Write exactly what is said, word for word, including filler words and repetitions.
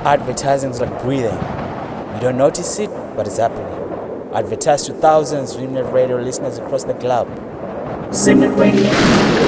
Advertising is like breathing. You don't notice it, but it's happening. Advertise to thousands of internet radio listeners across the globe. Simnet Radio.